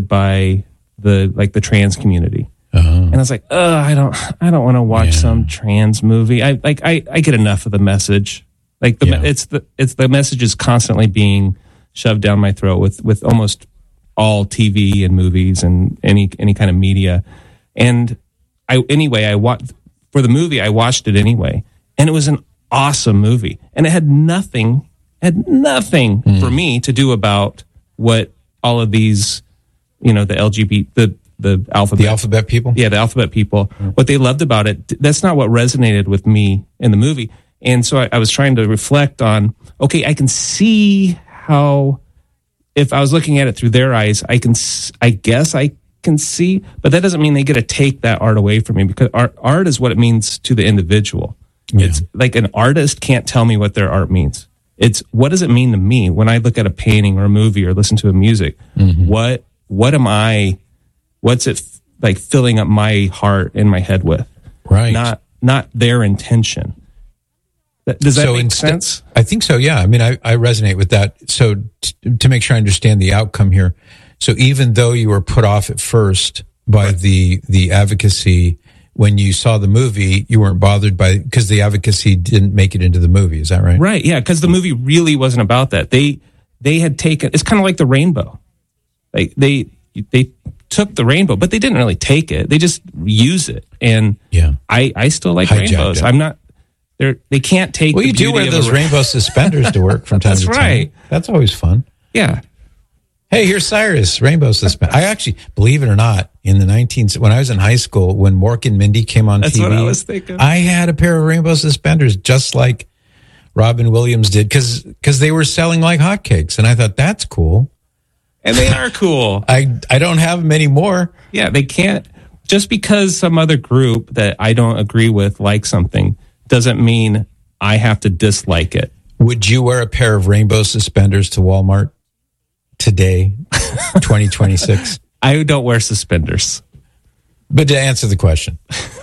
by the trans community. And I was like, I don't want to watch some trans movie. I get enough of the message. Like it's the message is constantly being shoved down my throat with almost all TV and movies and any kind of media. And I watched for the movie. I watched it anyway, and it was an awesome movie. And it had nothing for me to do about what all of these, the LGBT, the alphabet people. Yeah, the alphabet people. What they loved about it, that's not what resonated with me in the movie. And so I was trying to reflect on, okay, I can see how, if I was looking at it through their eyes, I guess I can see, but that doesn't mean they get to take that art away from me, because art is what it means to the individual. Yeah. It's like an artist can't tell me what their art means. It's what does it mean to me when I look at a painting or a movie or listen to a music? What am I? What's it like filling up my heart and my head with? Right. Not their intention. Does that make sense? I think so, yeah. I mean, I resonate with that. So to make sure I understand the outcome here. So even though you were put off at first by the advocacy, when you saw the movie, you weren't bothered because the advocacy didn't make it into the movie. Is that right? Right, yeah, because the movie really wasn't about that. They had taken, it's kind of like the rainbow. Like they took the rainbow, but they didn't really take it. They just use it. And I still like rainbows. I'm not, they can't take. Well, you do wear those rainbow suspenders to work from time to time. That's right. That's always fun. Yeah. Hey, here's Cyrus, rainbow suspenders. I actually, believe it or not, in the when I was in high school, when Mork and Mindy came on TV, that's what I was thinking. I had a pair of rainbow suspenders, just like Robin Williams did, because they were selling like hotcakes, and I thought that's cool. And they are cool. I don't have them anymore. Yeah, they can't. Just because some other group that I don't agree with likes something doesn't mean I have to dislike it. Would you wear a pair of rainbow suspenders to Walmart today, 2026? I don't wear suspenders. But to answer the question.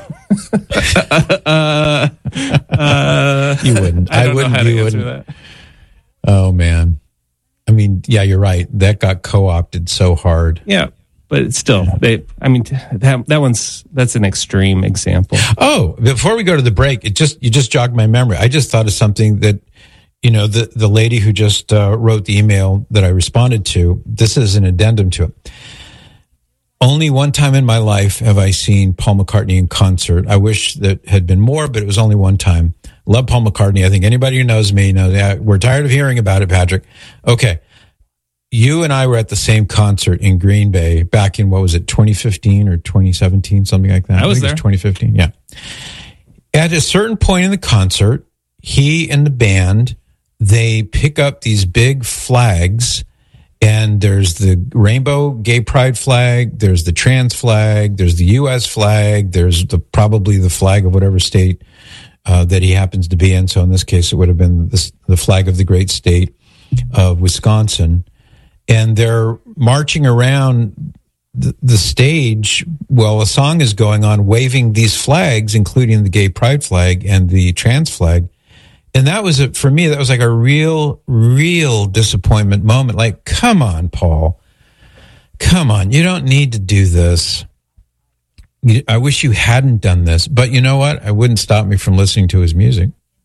You wouldn't. I wouldn't. You wouldn't. That. Oh, man. I mean, yeah, you're right. That got co-opted so hard. Yeah, but it's still, that's an extreme example. Oh, before we go to the break, you just jogged my memory. I just thought of something that, the lady who just wrote the email that I responded to, this is an addendum to it. Only one time in my life have I seen Paul McCartney in concert. I wish that had been more, but it was only one time. Love Paul McCartney. I think anybody who knows me knows we're tired of hearing about it, Patrick. Okay. You and I were at the same concert in Green Bay back in, 2015 or 2017, something like that? I was there. It was 2015, yeah. At a certain point in the concert, he and the band, they pick up these big flags, and there's the rainbow gay pride flag, there's the trans flag, there's the U.S. flag, there's probably the flag of whatever state that he happens to be in. So in this case, it would have been the flag of the great state of Wisconsin. And they're marching around the stage while a song is going on, waving these flags, including the gay pride flag and the trans flag. And that was, for me, that was like a real, real disappointment moment. Like, come on, Paul. Come on. You don't need to do this. I wish you hadn't done this. But you know what? It wouldn't stop me from listening to his music,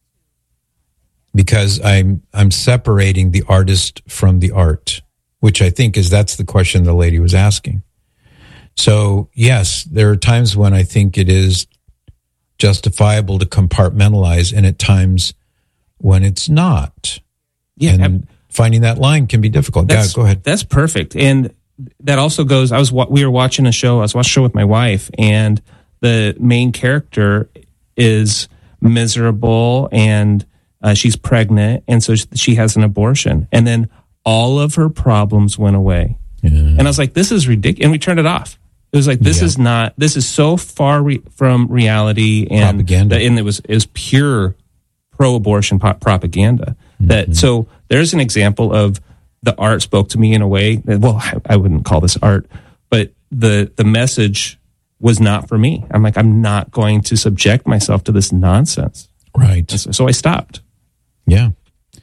because I'm separating the artist from the art, which I think that's the question the lady was asking. So, yes, there are times when I think it is justifiable to compartmentalize, and at times when it's not. Yeah. And finding that line can be difficult. Yeah, go ahead. That's perfect. And that also goes, we were watching a show, I was watching a show with my wife, and the main character is miserable, and she's pregnant, and so she has an abortion. And then all of her problems went away. Yeah. And I was like, this is ridiculous. And we turned it off. It was like, this is so far from reality and propaganda. And it was pure pro-abortion propaganda. Mm-hmm. So there's an example of the art spoke to me in a way that, well, I wouldn't call this art, but the message was not for me. I'm like, I'm not going to subject myself to this nonsense. Right. So I stopped. Yeah.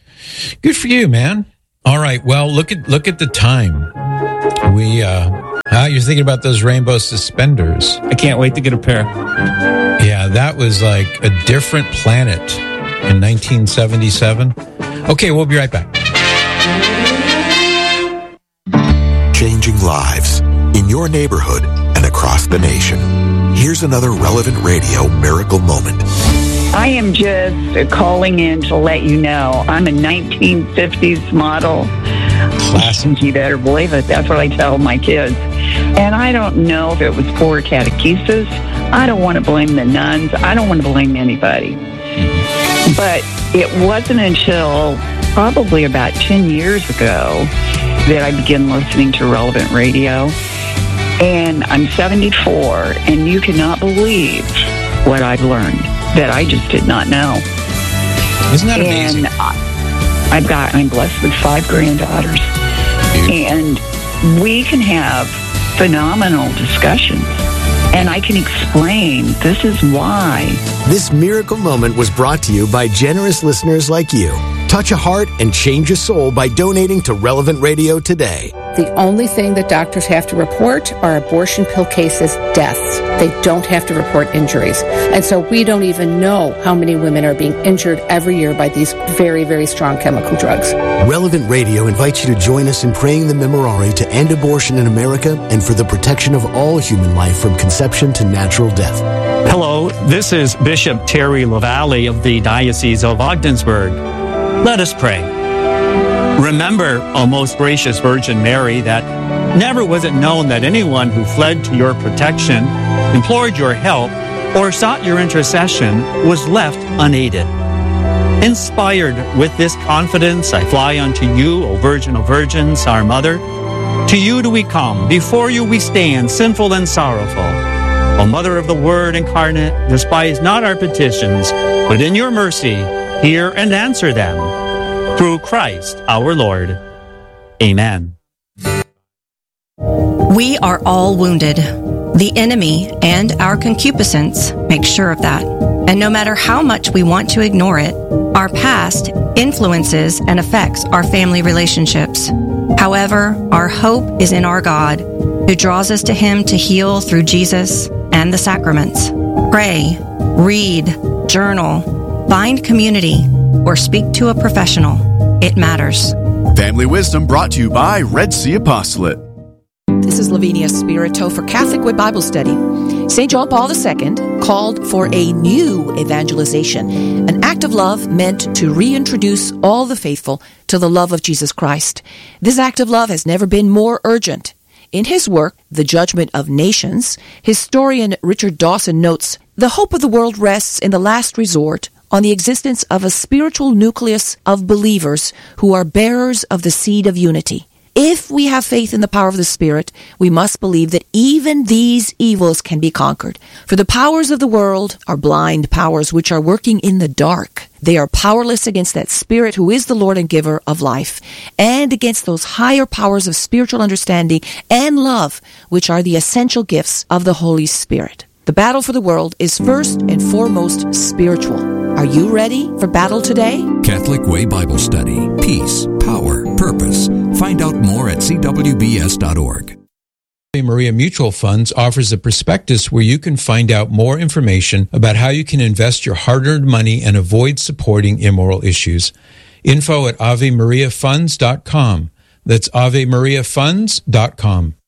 Good for you, man. All right. Well, look at the time. you're thinking about those rainbow suspenders. I can't wait to get a pair. Yeah, that was like a different planet in 1977. Okay, we'll be right back. Changing lives in your neighborhood and across the nation. Here's another Relevant Radio miracle moment. I am just calling in to let you know I'm a 1950s model. Classic. You better believe it. That's what I tell my kids. And I don't know if it was poor catechesis. I don't want to blame the nuns. I don't want to blame anybody. But it wasn't until probably about 10 years ago that I began listening to Relevant Radio. And I'm 74, and you cannot believe what I've learned that I just did not know. Isn't that amazing? And I'm blessed with 5 granddaughters. And we can have phenomenal discussions. And I can explain this is why. This miracle moment was brought to you by generous listeners like you. Touch a heart and change a soul by donating to Relevant Radio today. The only thing that doctors have to report are abortion pill cases, deaths. They don't have to report injuries. And so we don't even know how many women are being injured every year by these very, very strong chemical drugs. Relevant Radio invites you to join us in praying the Memorare to end abortion in America and for the protection of all human life from conception to natural death. Hello, this is Bishop Terry LaValle of the Diocese of Ogdensburg. Let us pray. Remember, O most gracious Virgin Mary, that never was it known that anyone who fled to your protection, implored your help, or sought your intercession was left unaided. Inspired with this confidence, I fly unto you, O Virgin of Virgins, our Mother. To you do we come, before you we stand, sinful and sorrowful. O Mother of the Word incarnate, despise not our petitions, but in your mercy hear and answer them. Through Christ our Lord. Amen. We are all wounded. The enemy and our concupiscence make sure of that. And no matter how much we want to ignore it, our past influences and affects our family relationships. However, our hope is in our God, who draws us to Him to heal through Jesus and the sacraments. Pray, read, journal, find community, or speak to a professional. It matters. Family Wisdom brought to you by Red Sea Apostolate. This is Lavinia Spirito for Catholic Way Bible Study. St. John Paul II called for a new evangelization, an act of love meant to reintroduce all the faithful to the love of Jesus Christ. This act of love has never been more urgent. In his work, The Judgment of Nations, historian Richard Dawson notes, the hope of the world rests in the last resort on the existence of a spiritual nucleus of believers who are bearers of the seed of unity. If we have faith in the power of the Spirit, we must believe that even these evils can be conquered. For the powers of the world are blind powers which are working in the dark. They are powerless against that Spirit who is the Lord and giver of life, and against those higher powers of spiritual understanding and love, which are the essential gifts of the Holy Spirit. The battle for the world is first and foremost spiritual. Are you ready for battle today? Catholic Way Bible Study. Peace, power, purpose. Find out more at cwbs.org. Ave Maria Mutual Funds offers a prospectus where you can find out more information about how you can invest your hard-earned money and avoid supporting immoral issues. Info at AveMariaFunds.com. That's AveMariaFunds.com.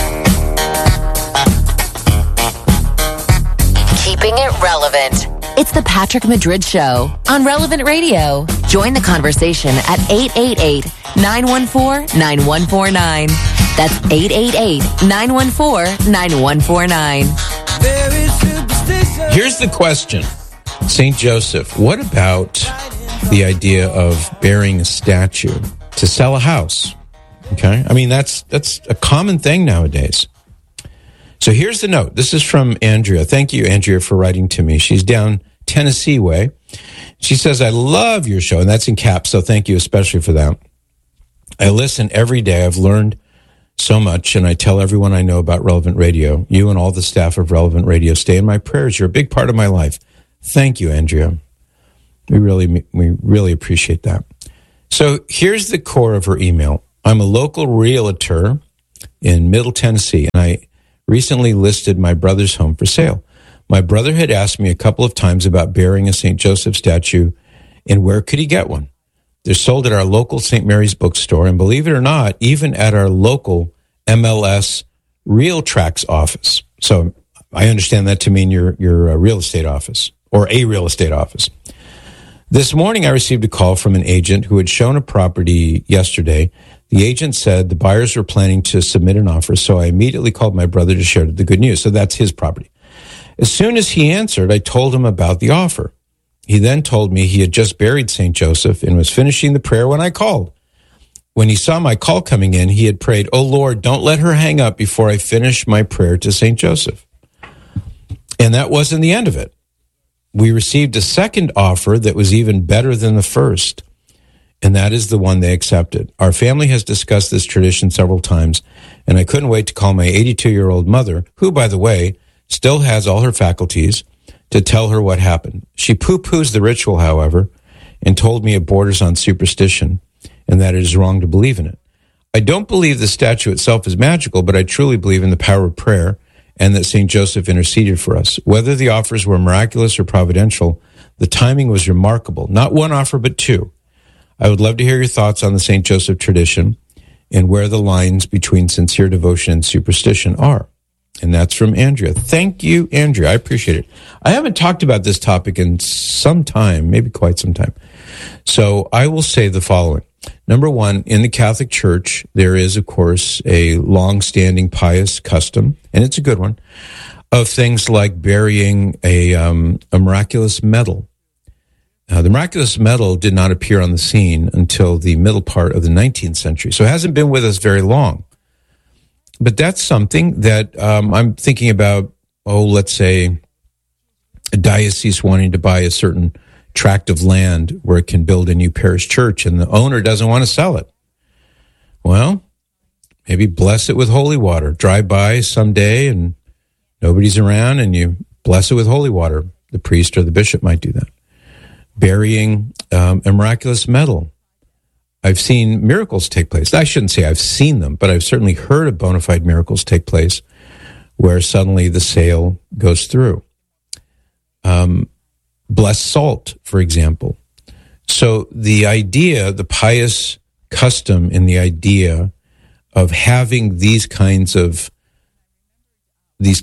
Keeping it relevant. It's the Patrick Madrid Show on Relevant Radio. Join the conversation at 888-914-9149. That's 888-914-9149. Here's the question. St. Joseph, what about the idea of burying a statue to sell a house? Okay? I mean, that's a common thing nowadays. So here's the note. This is from Andrea. Thank you, Andrea, for writing to me. She's down Tennessee way. She says, I love your show, and that's in caps, so thank you especially for that. I listen every day. I've learned so much, and I tell everyone I know about Relevant Radio. You and all the staff of Relevant Radio stay in my prayers. You're a big part of my life. Thank you, Andrea. We really appreciate that. So here's the core of her email. I'm a local realtor in Middle Tennessee, and I recently listed my brother's home for sale. My brother had asked me a couple of times about burying a St. Joseph statue and where could he get one. They're sold at our local St. Mary's bookstore, and believe it or not, even at our local MLS Real Tracks office. So I understand that to mean your real estate office or a real estate office. This morning, I received a call from an agent who had shown a property yesterday. The agent said the buyers were planning to submit an offer, so I immediately called my brother to share the good news. So that's his property. As soon as he answered, I told him about the offer. He then told me he had just buried St. Joseph and was finishing the prayer when I called. When he saw my call coming in, he had prayed, "Oh Lord, don't let her hang up before I finish my prayer to St. Joseph." And that wasn't the end of it. We received a second offer that was even better than the first, and that is the one they accepted. Our family has discussed this tradition several times, and I couldn't wait to call my 82-year-old mother, who, by the way, still has all her faculties, to tell her what happened. She poo-poos the ritual, however, and told me it borders on superstition and that it is wrong to believe in it. I don't believe the statue itself is magical, but I truly believe in the power of prayer and that St. Joseph interceded for us. Whether the offers were miraculous or providential, the timing was remarkable. Not one offer, but two. I would love to hear your thoughts on the St. Joseph tradition and where the lines between sincere devotion and superstition are. And that's from Andrea. Thank you, Andrea. I appreciate it. I haven't talked about this topic in some time, maybe quite some time. So I will say the following. Number one, in the Catholic Church, there is, of course, a long-standing pious custom, and it's a good one, of things like burying a miraculous medal. The miraculous medal did not appear on the scene until the middle part of the 19th century, so it hasn't been with us very long. But that's something that I'm thinking about, let's say a diocese wanting to buy a certain tract of land where it can build a new parish church and the owner doesn't want to sell it. Well, maybe bless it with holy water. Drive by someday and nobody's around and you bless it with holy water. The priest or the bishop might do that. Burying a miraculous medal. I've seen miracles take place. I shouldn't say I've seen them, but I've certainly heard of bona fide miracles take place where suddenly the sale goes through. Blessed salt, for example. So the idea, the pious custom and the idea of having these kinds of these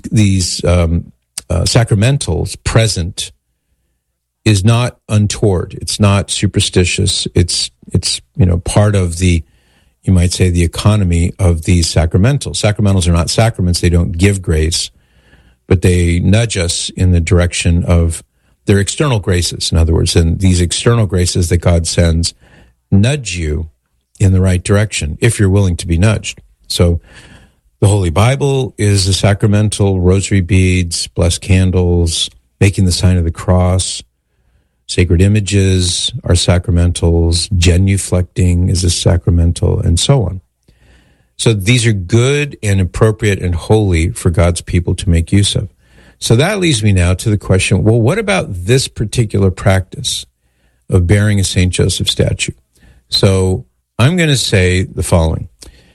sacramentals present is not untoward. It's not superstitious. It's part of the, you might say, the economy of these sacramentals. Sacramentals are not sacraments. They don't give grace, but they nudge us in the direction of their external graces, in other words, and these external graces that God sends nudge you in the right direction if you're willing to be nudged. So the Holy Bible is a sacramental, rosary beads, blessed candles, making the sign of the cross, sacred images are sacramentals, genuflecting is a sacramental, and so on. So these are good and appropriate and holy for God's people to make use of. So that leads me now to the question, well, what about this particular practice of burying a St. Joseph statue? So I'm going to say the following.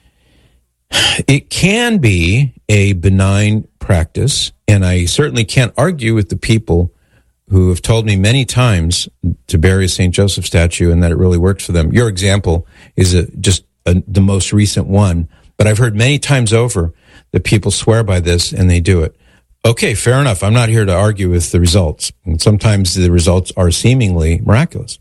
It can be a benign practice, and I certainly can't argue with the people who have told me many times to bury a St. Joseph statue and that it really works for them. Your example is the most recent one, but I've heard many times over that people swear by this and they do it. Okay, fair enough. I'm not here to argue with the results. And sometimes the results are seemingly miraculous.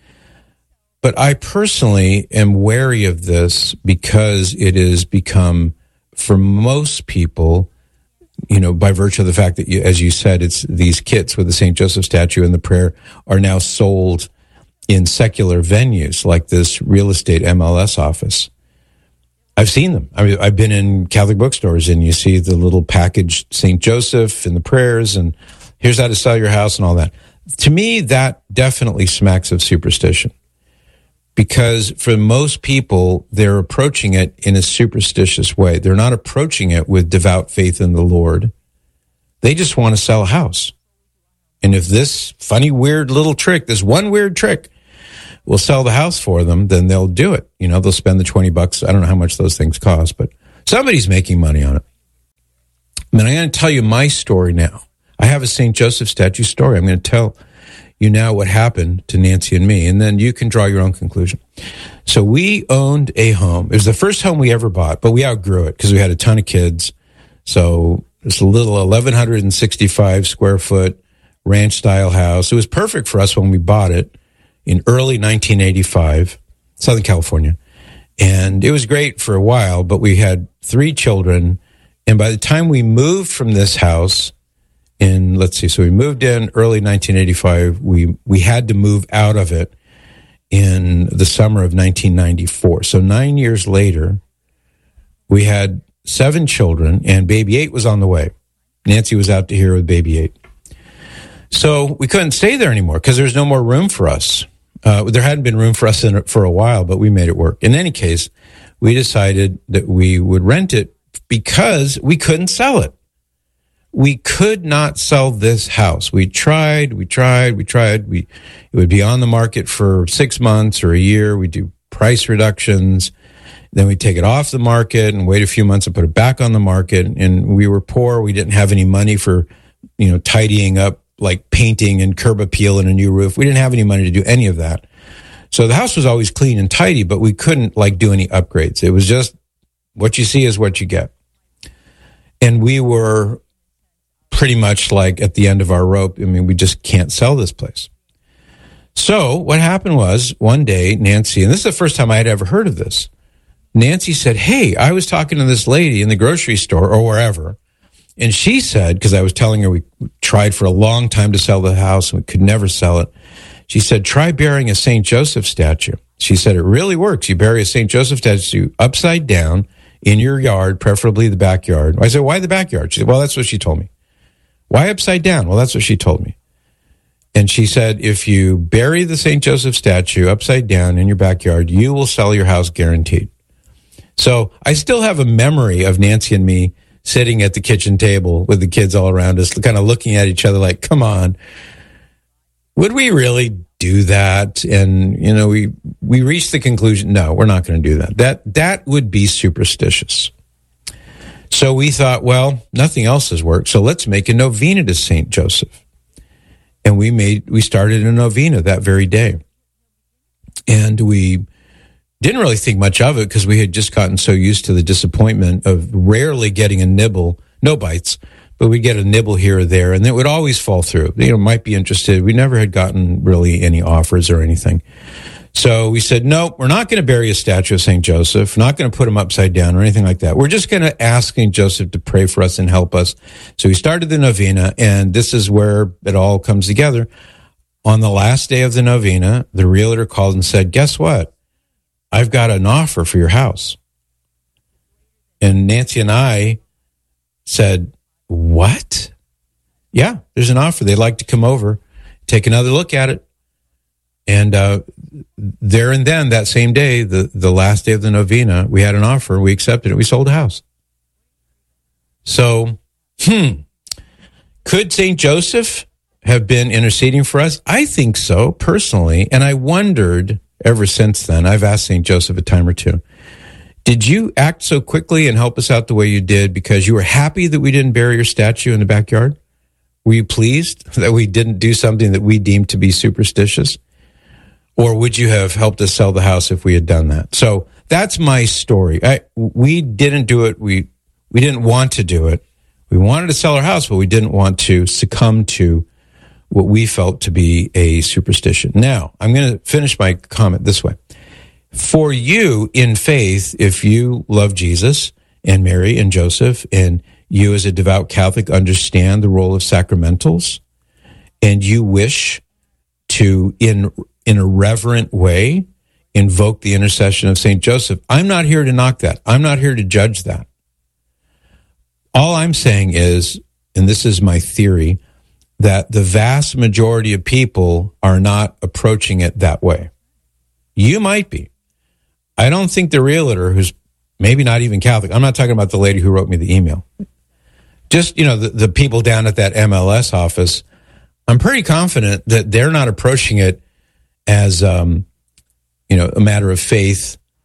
But I personally am wary of this because it has become, for most people, by virtue of the fact that, as you said, it's these kits with the St. Joseph statue and the prayer are now sold in secular venues like this real estate MLS office. I've seen them. I mean, I've been in Catholic bookstores and you see the little packaged St. Joseph and the prayers and here's how to sell your house and all that. To me, that definitely smacks of superstition because for most people, they're approaching it in a superstitious way. They're not approaching it with devout faith in the Lord. They just want to sell a house. And if this funny, weird little trick, this one weird trick will sell the house for them, then they'll do it. They'll spend the $20. I don't know how much those things cost, but Somebody's making money on it. And I'm going to tell you my story now. I have a St. Joseph statue story. I'm going to tell you now what happened to Nancy and me, and then you can draw your own conclusion. So we owned a home. It was the first home we ever bought, but we outgrew it because we had a ton of kids. So it's a little 1,165 square foot ranch style house. It was perfect for us when we bought it in early 1985, Southern California. And it was great for a while, but we had 3 children. And by the time we moved from this house so we moved in early 1985. We had to move out of it in the summer of 1994. So 9 years later, we had 7 children, and baby 8 was on the way. Nancy was out to here with baby 8. So we couldn't stay there anymore because there was no more room for us. There hadn't been room for us for a while, but we made it work. In any case, we decided that we would rent it because we couldn't sell it. We could not sell this house. We tried. It would be on the market for 6 months or a year. We'd do price reductions. Then we'd take it off the market and wait a few months and put it back on the market. And we were poor. We didn't have any money for, tidying up, like painting and curb appeal and a new roof. We didn't have any money to do any of that. So the house was always clean and tidy, but we couldn't do any upgrades. It was just what you see is what you get. And we were pretty much at the end of our rope. I mean, we just can't sell this place. So what happened was one day, Nancy, and this is the first time I had ever heard of this, Nancy said, hey, I was talking to this lady in the grocery store or wherever, and she said, because I was telling her we tried for a long time to sell the house and we could never sell it, she said, try burying a St. Joseph statue. She said, it really works. You bury a St. Joseph statue upside down in your yard, preferably the backyard. I said, why the backyard? She said, well, that's what she told me. Why upside down? Well, that's what she told me. And she said, if you bury the St. Joseph statue upside down in your backyard, you will sell your house guaranteed. So I still have a memory of Nancy and me sitting at the kitchen table with the kids all around us, kind of looking at each other like, come on, would we really do that? And, we reached the conclusion, no, we're not going to do that. That would be superstitious. So we thought, well, nothing else has worked, so let's make a novena to St. Joseph. And we started a novena that very day. And we didn't really think much of it because we had just gotten so used to the disappointment of rarely getting a nibble, no bites, but we'd get a nibble here or there, and it would always fall through. Might be interested. We never had gotten really any offers or anything. So we said, no, we're not going to bury a statue of St. Joseph, not going to put him upside down or anything like that. We're just going to ask St. Joseph to pray for us and help us. So we started the novena, and this is where it all comes together. On the last day of the novena, the realtor called and said, guess what? I've got an offer for your house. And Nancy and I said, what? Yeah, there's an offer. They'd like to come over, take another look at it. And there and then, that same day, the last day of the novena, we had an offer. We accepted it. We sold a house. So, could St. Joseph have been interceding for us? I think so, personally. And I wondered ever since then, I've asked St. Joseph a time or two, did you act so quickly and help us out the way you did because you were happy that we didn't bury your statue in the backyard? Were you pleased that we didn't do something that we deemed to be superstitious? Or would you have helped us sell the house if we had done that? So that's my story. We didn't do it. We didn't want to do it. We wanted to sell our house, but we didn't want to succumb to what we felt to be a superstition. Now, I'm going to finish my comment this way. For you in faith, if you love Jesus and Mary and Joseph, and you as a devout Catholic understand the role of sacramentals, and you wish to, in a reverent way, invoke the intercession of St. Joseph, I'm not here to knock that. I'm not here to judge that. All I'm saying is, and this is my theory, that the vast majority of people are not approaching it that way. You might be. I don't think the realtor, who's maybe not even Catholic, I'm not talking about the lady who wrote me the email, just, the people down at that MLS office, I'm pretty confident that they're not approaching it as, a matter of faith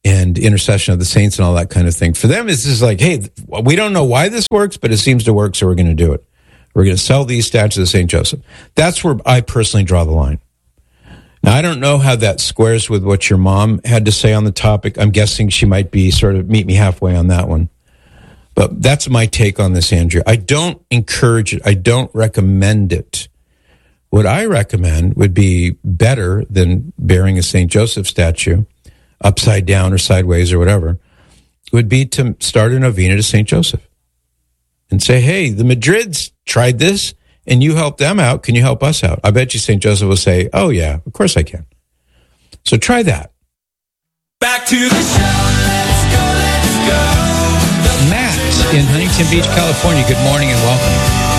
and intercession of the saints and all that kind of thing. For them, it's just like, hey, we don't know why this works, but it seems to work, so we're going to do it. We're going to sell these statues of St. Joseph. That's where I personally draw the line. Now, I don't know how that squares with what your mom had to say on the topic. I'm guessing she might be sort of meet me halfway on that one. But that's my take on this, Andrea. I don't encourage it. I don't recommend it. What I recommend would be better than burying a St. Joseph statue upside down or sideways or whatever, would be to start a novena to St. Joseph and say, hey, the Madrids tried this and you helped them out. Can you help us out? I bet you St. Joseph will say, oh, yeah, of course I can. So try that. Back to the show. Let's go. Matt in Huntington Beach, California. Good morning and welcome.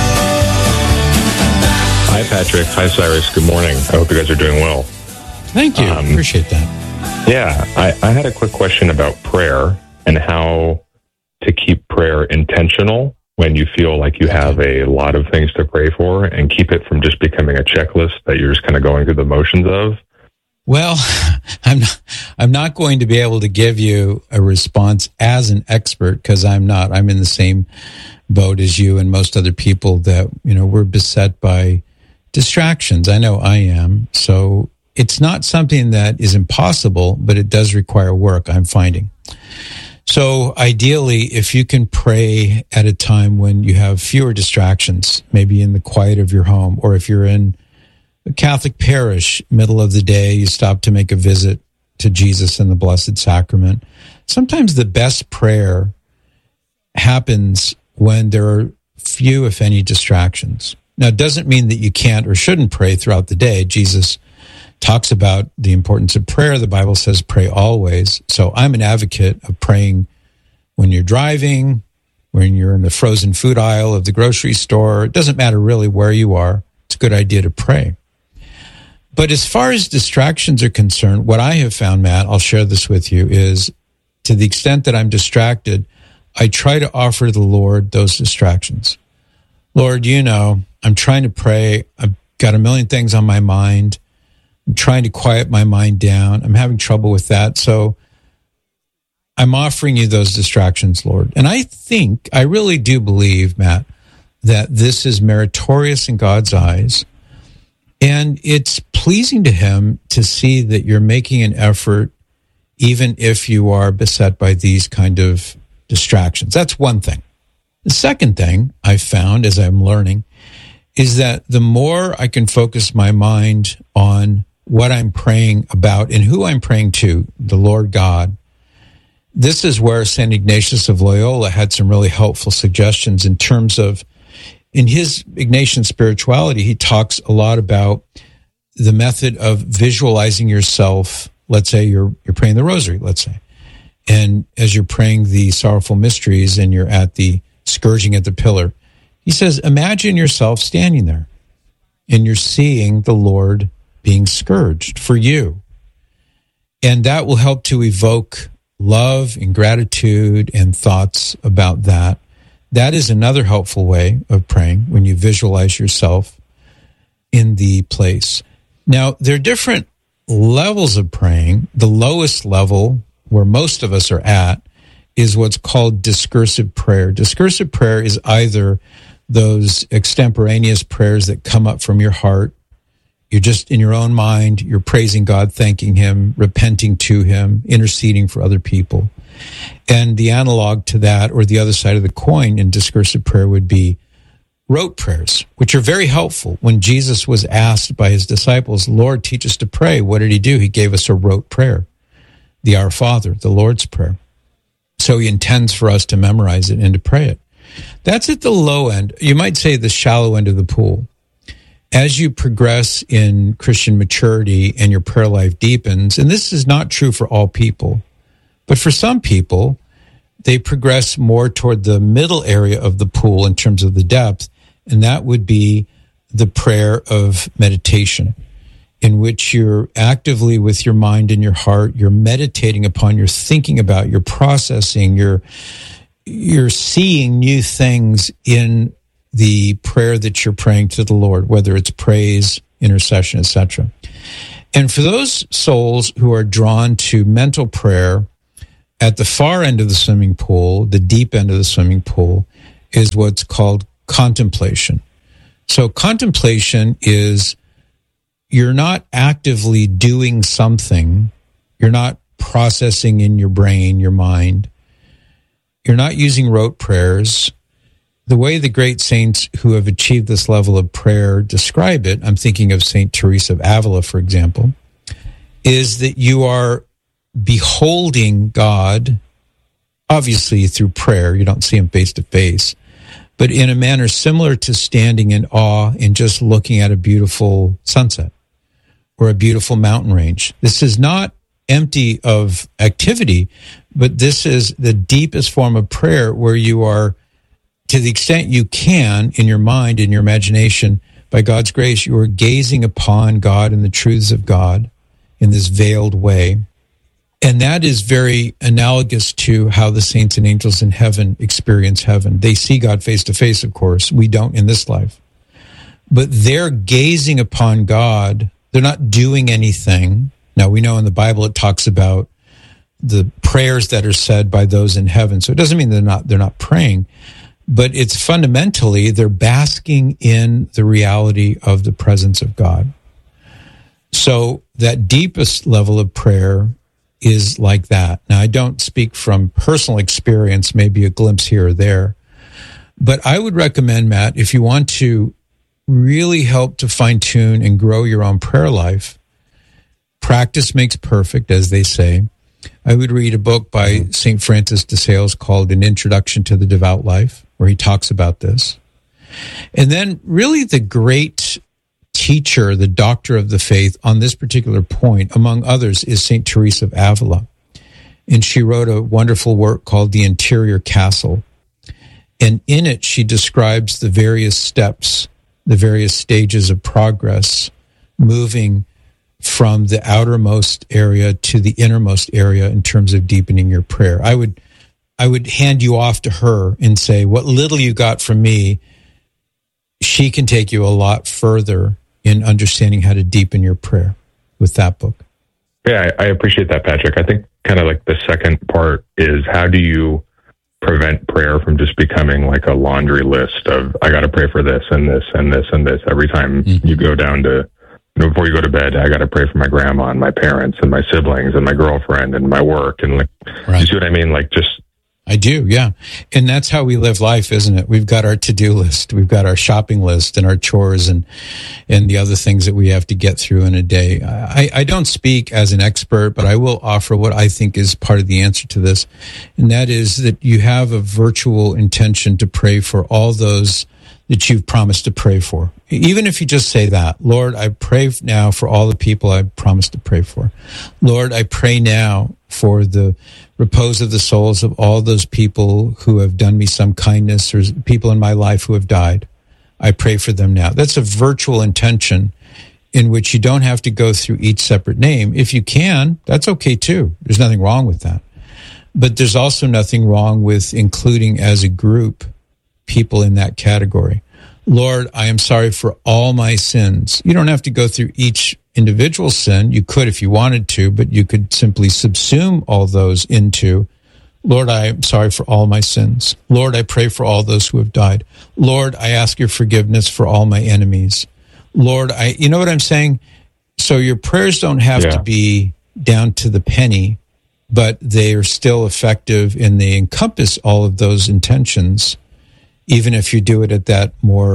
Hi, Patrick. Hi, Cyrus. Good morning. I hope you guys are doing well. Thank you. Appreciate that. Yeah, I had a quick question about prayer and how to keep prayer intentional when you feel like you have a lot of things to pray for, and keep it from just becoming a checklist that you're just kind of going through the motions of. Well, I'm not going to be able to give you a response as an expert, because I'm not. I'm in the same boat as you and most other people that, we're beset by distractions. I know I am. So it's not something that is impossible, but it does require work, I'm finding. So ideally, if you can pray at a time when you have fewer distractions, maybe in the quiet of your home, or if you're in a Catholic parish, middle of the day, you stop to make a visit to Jesus and the Blessed Sacrament. Sometimes the best prayer happens when there are few, if any, distractions. Now, it doesn't mean that you can't or shouldn't pray throughout the day. Jesus talks about the importance of prayer. The Bible says pray always. So I'm an advocate of praying when you're driving, when you're in the frozen food aisle of the grocery store. It doesn't matter really where you are. It's a good idea to pray. But as far as distractions are concerned, what I have found, Matt, I'll share this with you, is to the extent that I'm distracted, I try to offer the Lord those distractions. Lord, I'm trying to pray. I've got a million things on my mind. I'm trying to quiet my mind down. I'm having trouble with that. So I'm offering you those distractions, Lord. And I really do believe, Matt, that this is meritorious in God's eyes. And it's pleasing to him to see that you're making an effort, even if you are beset by these kind of distractions. That's one thing. The second thing I found as I'm learning is that the more I can focus my mind on what I'm praying about and who I'm praying to, the Lord God, this is where St. Ignatius of Loyola had some really helpful suggestions in terms of, in his Ignatian spirituality, he talks a lot about the method of visualizing yourself. Let's say you're praying the rosary, let's say. And as you're praying the sorrowful mysteries and you're at the scourging at the pillar, he says, imagine yourself standing there and you're seeing the Lord being scourged for you. And that will help to evoke love and gratitude and thoughts about that. That is another helpful way of praying, when you visualize yourself in the place. Now, there are different levels of praying. The lowest level, where most of us are at, is what's called discursive prayer. Discursive prayer is either those extemporaneous prayers that come up from your heart. You're just in your own mind, you're praising God, thanking him, repenting to him, interceding for other people. And the analog to that, or the other side of the coin in discursive prayer, would be rote prayers, which are very helpful. When Jesus was asked by his disciples, Lord, teach us to pray, what did he do? He gave us a rote prayer, the Our Father, the Lord's Prayer. So he intends for us to memorize it and to pray it. That's at the low end. You might say the shallow end of the pool. As you progress in Christian maturity and your prayer life deepens, and this is not true for all people, but for some people, they progress more toward the middle area of the pool in terms of the depth, and that would be the prayer of meditation, in which you're actively with your mind and your heart, you're meditating upon, you're thinking about, you're processing, you're seeing new things in the prayer that you're praying to the Lord, whether it's praise, intercession, etc. And for those souls who are drawn to mental prayer, at the far end of the swimming pool, the deep end of the swimming pool, is what's called contemplation. So contemplation is you're not actively doing something. You're not processing in your brain, your mind. You're not using rote prayers. The way the great saints who have achieved this level of prayer describe it, I'm thinking of St. Teresa of Avila, for example, is that you are beholding God, obviously through prayer. You don't see him face to face, but in a manner similar to standing in awe and just looking at a beautiful sunset or a beautiful mountain range. This is not empty of activity, but this is the deepest form of prayer where you are, to the extent you can, in your mind, in your imagination, by God's grace, you are gazing upon God and the truths of God in this veiled way. And that is very analogous to how the saints and angels in heaven experience heaven. They see God face to face, of course. We don't in this life. But they're gazing upon God. They're not doing anything. Now, we know in the Bible it talks about the prayers that are said by those in heaven. So it doesn't mean they're not praying. But it's fundamentally, they're basking in the reality of the presence of God. So that deepest level of prayer is like that. Now, I don't speak from personal experience, maybe a glimpse here or there. But I would recommend, Matt, if you want to really help to fine-tune and grow your own prayer life, practice makes perfect, as they say. I would read a book by St. Francis de Sales called An Introduction to the Devout Life, where he talks about this. And then really the great teacher, the doctor of the faith on this particular point, among others, is St. Teresa of Avila. And she wrote a wonderful work called The Interior Castle. And in it, she describes the various steps, the various stages of progress, moving from the outermost area to the innermost area in terms of deepening your prayer. I would hand you off to her and say, what little you got from me, she can take you a lot further in understanding how to deepen your prayer with that book. Yeah, I appreciate that, Patrick. I think kind of like the second part is, how do you prevent prayer from just becoming like a laundry list of, I got to pray for this and this and this and this every time you go down to, before you go to bed, I got to pray for my grandma and my parents and my siblings and my girlfriend and my work. And like, you see what I mean? Like, just. I do. Yeah. And that's how we live life, isn't it? We've got our to-do list. We've got our shopping list and our chores and the other things that we have to get through in a day. I don't speak as an expert, but I will offer what I think is part of the answer to this. And that is that you have a virtual intention to pray for all those that you've promised to pray for. Even if you just say that, Lord, I pray now for all the people I promised to pray for. Lord, I pray now for the repose of the souls of all those people who have done me some kindness, or people in my life who have died. I pray for them now. That's a virtual intention in which you don't have to go through each separate name. If you can, that's okay too. There's nothing wrong with that. But there's also nothing wrong with including as a group people in that category. Lord, I am sorry for all my sins. You don't have to go through each individual sin. You could if you wanted to, but you could simply subsume all those into, Lord, I am sorry for all my sins. Lord, I pray for all those who have died. Lord, I ask your forgiveness for all my enemies. Lord, you know what I'm saying? So your prayers don't have to be down to the penny, but they are still effective and they encompass all of those intentions, even if you do it at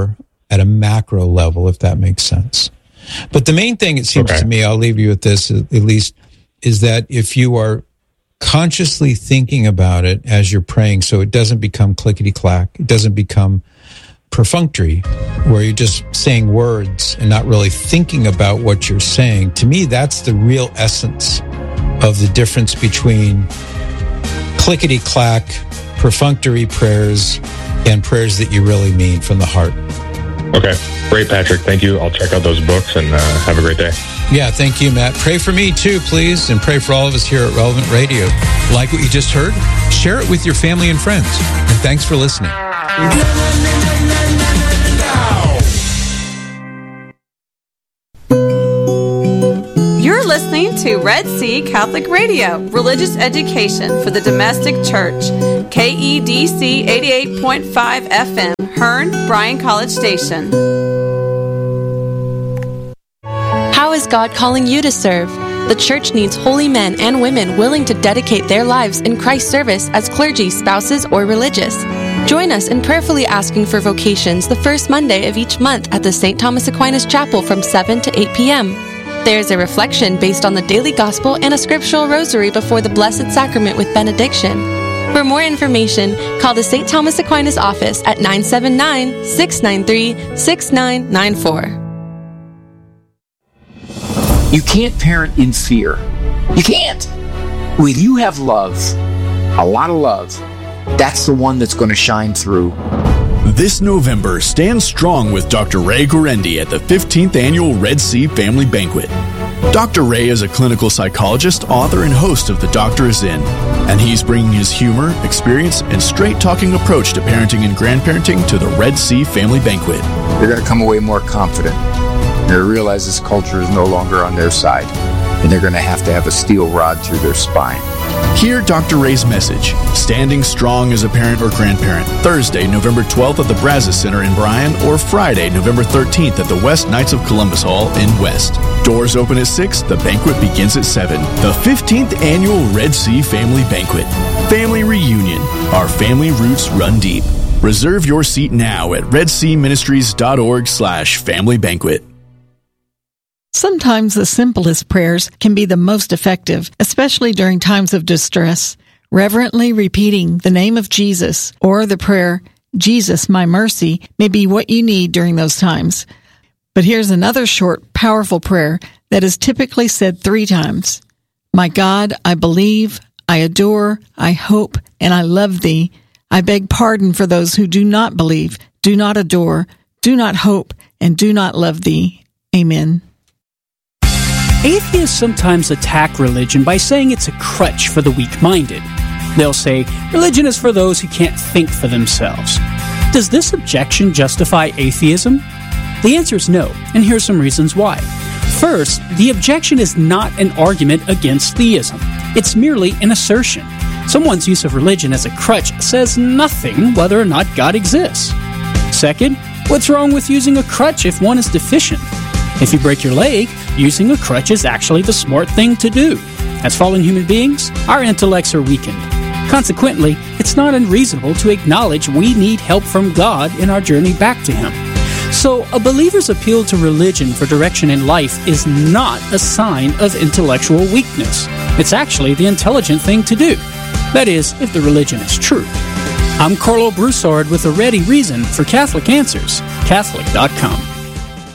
a macro level, if that makes sense. But the main thing, it seems to me, I'll leave you with this at least, is that if you are consciously thinking about it as you're praying, so it doesn't become clickety-clack, it doesn't become perfunctory, where you're just saying words and not really thinking about what you're saying. To me, that's the real essence of the difference between clickety-clack, perfunctory prayers and prayers that you really mean from the heart. Okay. Great, Patrick. Thank you. I'll check out those books and have a great day. Yeah, thank you, Matt. Pray for me too, please, and pray for all of us here at Relevant Radio. Like what you just heard? Share it with your family and friends. And thanks for listening. You're listening to Red Sea Catholic Radio, religious education for the domestic church. KEDC 88.5 FM, Hearn, Bryan College Station. How is God calling you to serve? The church needs holy men and women willing to dedicate their lives in Christ's service as clergy, spouses, or religious. Join us in prayerfully asking for vocations the first Monday of each month at the St. Thomas Aquinas Chapel from 7 to 8 p.m. There is a reflection based on the daily gospel and a scriptural rosary before the Blessed Sacrament with benediction. For more information, call the St. Thomas Aquinas office at 979-693-6994. You can't parent in fear. You can't. When you have love, a lot of love, that's the one that's going to shine through. This November, stand strong with Dr. Ray Guarendi at the 15th Annual Red Sea Family Banquet. Dr. Ray is a clinical psychologist, author, and host of The Doctor Is In, and he's bringing his humor, experience, and straight-talking approach to parenting and grandparenting to the Red Sea Family Banquet. They're going to come away more confident. They realize this culture is no longer on their side, and they're going to have a steel rod through their spine. Hear Dr. Ray's message, Standing Strong as a Parent or Grandparent, Thursday, November 12th at the Brazos Center in Bryan, or Friday, November 13th at the West Knights of Columbus Hall in West. Doors open at 6, the banquet begins at 7. The 15th Annual Red Sea Family Banquet. Family Reunion. Our family roots run deep. Reserve your seat now at redseaministries.org/family banquet. Sometimes the simplest prayers can be the most effective, especially during times of distress. Reverently repeating the name of Jesus or the prayer, Jesus, my mercy, may be what you need during those times. But here's another short, powerful prayer that is typically said 3 times. My God, I believe, I adore, I hope, and I love thee. I beg pardon for those who do not believe, do not adore, do not hope, and do not love thee. Amen. Atheists sometimes attack religion by saying it's a crutch for the weak-minded. They'll say, religion is for those who can't think for themselves. Does this objection justify atheism? The answer is no, and here's some reasons why. First, the objection is not an argument against theism. It's merely an assertion. Someone's use of religion as a crutch says nothing whether or not God exists. Second, what's wrong with using a crutch if one is deficient? If you break your leg, using a crutch is actually the smart thing to do. As fallen human beings, our intellects are weakened. Consequently, it's not unreasonable to acknowledge we need help from God in our journey back to Him. So, a believer's appeal to religion for direction in life is not a sign of intellectual weakness. It's actually the intelligent thing to do. That is, if the religion is true. I'm Carlo Broussard with a ready reason for Catholic Answers, Catholic.com.